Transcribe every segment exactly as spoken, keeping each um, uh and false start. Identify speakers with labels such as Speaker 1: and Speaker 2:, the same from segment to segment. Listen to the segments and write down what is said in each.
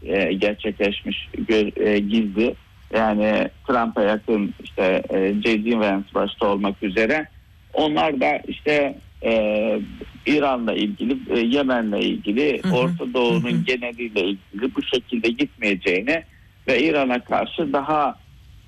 Speaker 1: e, gerçekleşmiş gö- e, gizli. Yani Trump'a yakın işte e, J D Vance başta olmak üzere onlar da işte e, İran'la ilgili, e, Yemen'le ilgili,
Speaker 2: Hı hı,
Speaker 1: Orta Doğu'nun
Speaker 2: hı hı.
Speaker 1: geneliyle ilgili bu şekilde gitmeyeceğini ve İran'a karşı daha,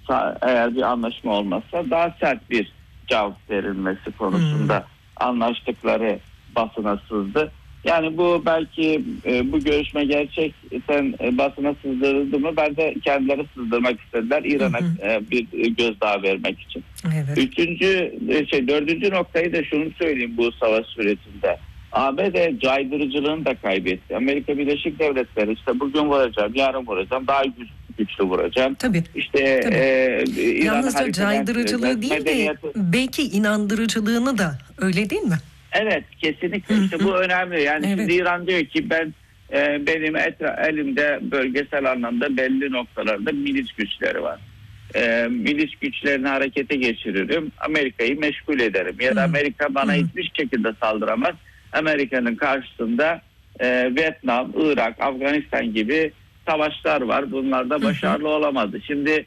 Speaker 1: eğer bir anlaşma olmazsa daha sert bir cevap verilmesi konusunda
Speaker 2: Hmm.
Speaker 1: anlaştıkları basına sızdı. Yani bu belki e, bu görüşme gerçekten e, basına sızdırıldı mı? Ben de kendileri sızdırmak istediler İran'a e, bir gözdağı vermek için.
Speaker 2: Evet.
Speaker 1: Üçüncü, e, şey dördüncü noktayı da şunu söyleyeyim bu savaş sürecinde. A B D caydırıcılığını da kaybetti. Amerika Birleşik Devletleri işte bugün vuracağım, yarın vuracağım, daha güç, güçlü vuracağım.
Speaker 2: Tabii.
Speaker 1: İşte
Speaker 2: Tabii.
Speaker 1: e, İran
Speaker 2: Yalnızca caydırıcılığı değil de
Speaker 1: medeniyeti...
Speaker 2: belki inandırıcılığını da, öyle değil mi?
Speaker 1: Evet, kesinlikle.
Speaker 2: Hı hı.
Speaker 1: İşte bu önemli. Yani
Speaker 2: Evet.
Speaker 1: şimdi İran diyor ki ben e, benim etra- elimde bölgesel anlamda belli noktalarda milis güçleri var. E, milis güçlerini harekete geçiririm. Amerika'yı meşgul ederim. Ya da Amerika bana
Speaker 2: Hı.
Speaker 1: hiçbir şekilde saldıramaz. Amerika'nın karşısında e, Vietnam, Irak, Afganistan gibi savaşlar var. Bunlarda başarılı olamadı. Şimdi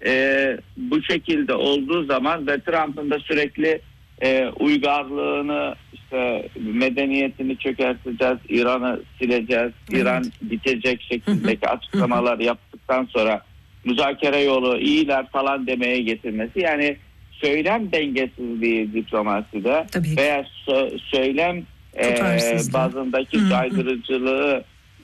Speaker 1: e, bu şekilde olduğu zaman ve Trump'ın da sürekli e, uygarlığını, işte medeniyetini çökerteceğiz, İran'ı sileceğiz,
Speaker 2: Evet.
Speaker 1: İran bitecek şeklindeki açıklamalar yaptıktan sonra müzakere yolu iyiler falan demeye getirmesi, yani söylem dengesizliği diplomaside veya so- söylem e, bazındaki caydırıcılığı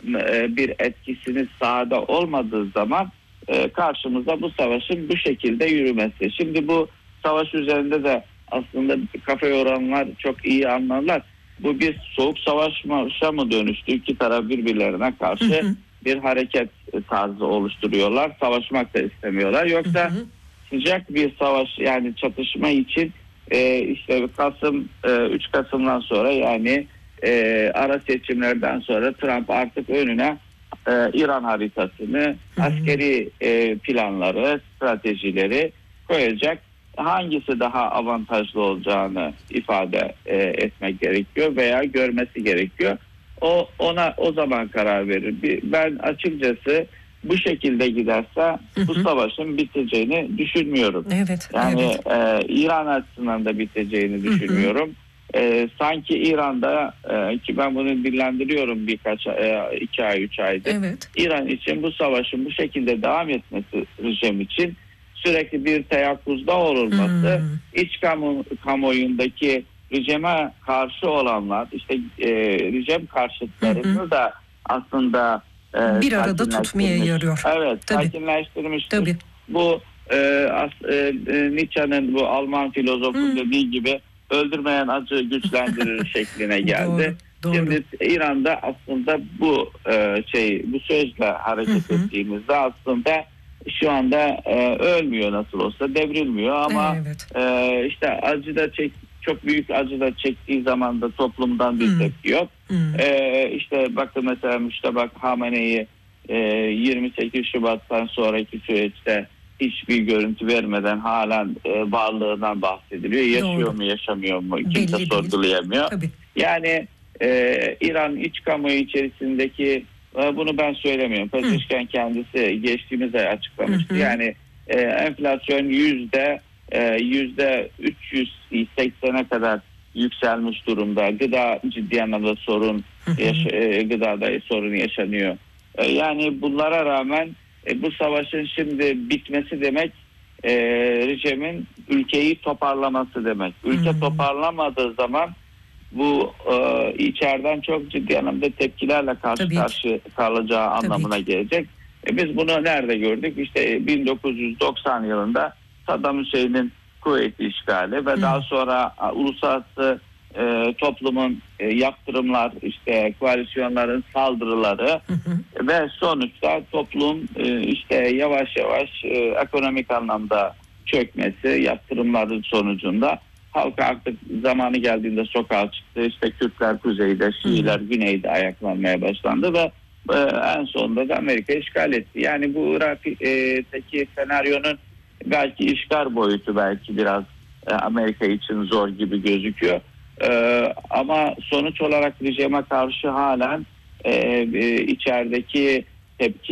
Speaker 1: e, bir etkisini sahada olmadığı zaman e, karşımıza bu savaşın bu şekilde yürümesi. Şimdi bu savaş üzerinde de aslında kafa yoranlar çok iyi anlarlar. Bu bir soğuk savaşa mı dönüştü? İki taraf birbirlerine karşı hı hı. bir hareket tarzı oluşturuyorlar. Savaşmak da istemiyorlar. Yoksa hı hı. sıcak bir savaş, yani çatışma için e, işte Kasım e, üç Kasım'dan sonra, yani e, ara seçimlerden sonra Trump artık önüne e, İran haritasını, hı hı. askeri e, planları, stratejileri koyacak. Hangisi daha avantajlı olacağını ifade e, etmek gerekiyor veya görmesi gerekiyor. O ona o zaman karar verir. Ben açıkçası bu şekilde giderse hı hı. bu savaşın biteceğini düşünmüyorum.
Speaker 2: Evet.
Speaker 1: Yani
Speaker 2: evet.
Speaker 1: E, İran açısından da biteceğini düşünmüyorum. Hı hı. E, sanki İran'da e, ki ben bunu dillendiriyorum birkaç e, iki ay üç aydır.
Speaker 2: Evet.
Speaker 1: İran için bu savaşın bu şekilde devam etmesi, rejim için sürekli bir teyakkuzda olması, hmm. iç kamu, kamuoyundaki rejime karşı olanlar, işte e, rejim karşıtlarını hmm. da aslında e,
Speaker 2: bir arada tutmaya yarıyor.
Speaker 1: Evet,
Speaker 2: Tabii.
Speaker 1: sakinleştirmiştir.
Speaker 2: Tabii.
Speaker 1: Bu e, as, e, Nietzsche'nin, bu Alman filozofun hmm. dediği gibi öldürmeyen acı güçlendirir şekline geldi.
Speaker 2: Doğru, doğru.
Speaker 1: Şimdi İran'da aslında bu e, şey bu sözle hareket hı hı. ettiğimizde aslında şu anda e, ölmüyor, nasıl olsa devrilmiyor ama evet. e, işte acı da çek, çok büyük acı da çektiği zaman da toplumdan bir hmm. tepki yok. Hmm. E, işte bakın mesela Müştabak Hamene'yi e, yirmi sekiz Şubat'tan sonraki süreçte hiçbir görüntü vermeden halen e, varlığından bahsediliyor. Yaşıyor Doğru. mu, yaşamıyor mu? Kimse Belli sorgulayamıyor. Tabii. Yani e, İran iç kamuoyu içerisindeki, bunu ben söylemiyorum. Pezeshkian kendisi geçtiğimiz ay açıklamıştı. Hı hı. Yani e, enflasyon yüzde e, yüzde üç yüz seksene kadar yükselmiş durumda. Gıda ciddi anlamda sorun, hı hı. Yaş- e, gıdada sorun yaşanıyor. E, yani bunlara rağmen e, bu savaşın şimdi bitmesi demek e, rejimin ülkeyi toparlaması demek. Ülke hı hı. toparlamadığı zaman bu e, içeriden çok ciddi anlamda tepkilerle karşı Tabii karşı kalacağı anlamına Tabii gelecek. E, biz bunu nerede gördük? İşte bin dokuz yüz doksan yılında Saddam Hüseyin'in Kuveyt'i işgali ve Hı. daha sonra a, uluslararası e, toplumun e, yaptırımlar, işte koalisyonların saldırıları hı hı. ve sonuçta toplum e, işte yavaş yavaş e, ekonomik anlamda çökmesi, yaptırımların sonucunda halk artık zamanı geldiğinde sokağa çıktı. İşte Kürtler kuzeyde, Şiiler hmm. güneyde ayaklanmaya başlandı ve e, en sonunda da Amerika işgal etti. Yani bu Irak'taki senaryonun belki işgal boyutu belki biraz e, Amerika için zor gibi gözüküyor. E, ama sonuç olarak rejime karşı halen e, e, içerideki tepki